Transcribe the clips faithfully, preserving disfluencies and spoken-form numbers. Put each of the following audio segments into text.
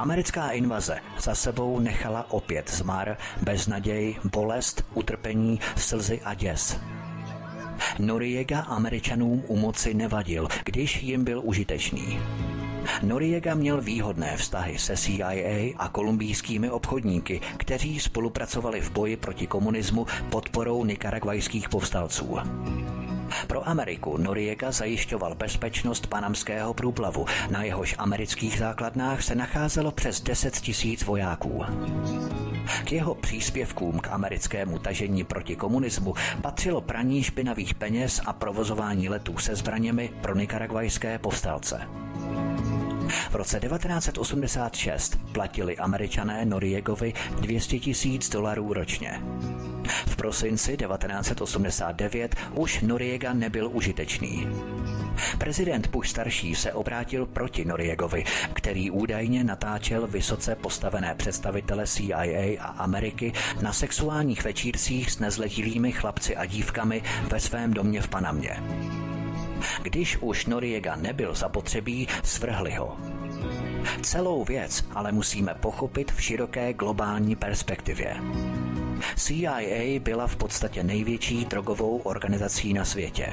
Americká invaze za sebou nechala opět zmar, beznaděj, bolest, utrpení, slzy a děs. Noriega Američanům u moci nevadil, když jim byl užitečný. Noriega měl výhodné vztahy se C I A a kolumbijskými obchodníky, kteří spolupracovali v boji proti komunismu podporou nikaragvajských povstalců. Pro Ameriku Noriega zajišťoval bezpečnost panamského průplavu, na jehož amerických základnách se nacházelo přes deset tisíc vojáků. K jeho příspěvkům k americkému tažení proti komunismu patřilo praní špinavých peněz a provozování letů se zbraněmi pro nikaragvajské povstalce. V roce devatenáct set osmdesát šest platili Američané Noriegovi dvě stě tisíc dolarů ročně. V prosinci devatenáct set osmdesát devět už Noriega nebyl užitečný. Prezident Bush starší se obrátil proti Noriegovi, který údajně natáčel vysoce postavené představitele C I A a Ameriky na sexuálních večírcích s nezletilými chlapci a dívkami ve svém domě v Panamě. Když už Noriega nebyl zapotřebí, svrhli ho. Celou věc ale musíme pochopit v široké globální perspektivě. C I A byla v podstatě největší drogovou organizací na světě.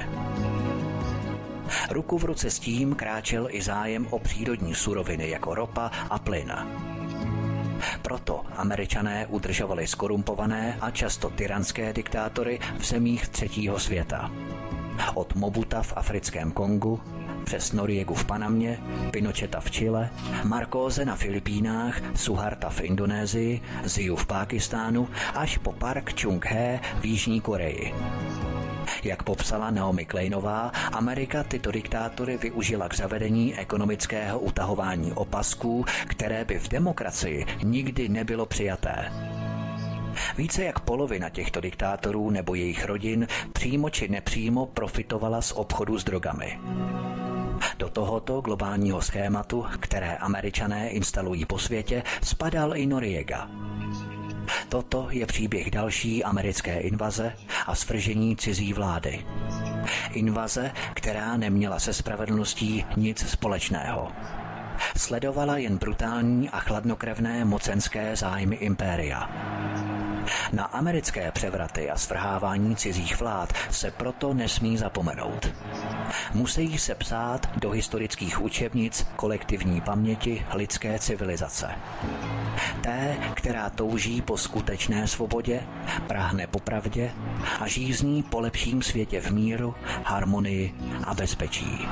Ruku v ruce s tím kráčel i zájem o přírodní suroviny jako ropa a plyn. Proto Američané udržovali skorumpované a často tyranské diktátory v zemích třetího světa. Od Mobuta v africkém Kongu, přes Noriegu v Panamě, Pinocheta v Chile, Marcose na Filipínách, Suharta v Indonésii, Ziu v Pákistánu, až po Park Chung-hee v Jižní Koreji. Jak popsala Naomi Kleinová, Amerika tyto diktátory využila k zavedení ekonomického utahování opasků, které by v demokracii nikdy nebylo přijaté. Více jak polovina těchto diktátorů nebo jejich rodin přímo či nepřímo profitovala z obchodu s drogami. Do tohoto globálního schématu, které Američané instalují po světě, spadal i Noriega. Toto je příběh další americké invaze a svržení cizí vlády. Invaze, která neměla se spravedlností nic společného. Sledovala jen brutální a chladnokrevné mocenské zájmy impéria. Na americké převraty a svrhávání cizích vlád se proto nesmí zapomenout. Musí se psát do historických učebnic kolektivní paměti lidské civilizace. Té, která touží po skutečné svobodě, prahne po pravdě a žízní po lepším světě v míru, harmonii a bezpečí.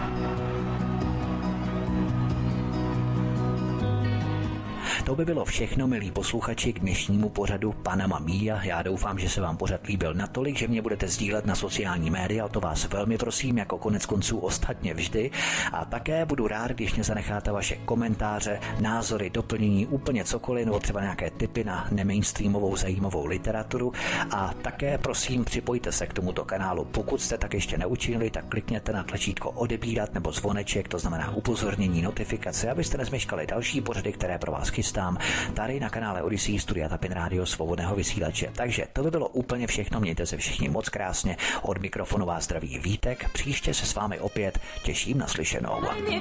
To by bylo všechno, milí posluchači, k dnešnímu pořadu Panama Mia. Já doufám, že se vám pořad líbil natolik, že mě budete sdílet na sociální média, o to vás velmi prosím, jako konec konců ostatně vždy. A také budu rád, když mě zanecháte vaše komentáře, názory, doplnění, úplně cokoliv, nebo třeba nějaké tipy na nemainstreamovou zajímavou literaturu. A také prosím, připojte se k tomuto kanálu. Pokud jste tak ještě neučinili, tak klikněte na tlačítko odebírat nebo zvoneček, to znamená upozornění, notifikace, abyste nezmeškali další pořady, které pro vás chystám tady na kanále Odyssey Studia Tapin Rádio Svobodného vysílače. Takže to by bylo úplně všechno, mějte se všichni moc krásně, od mikrofonu vás zdraví Vítek, příště se s vámi opět těším na slyšenou.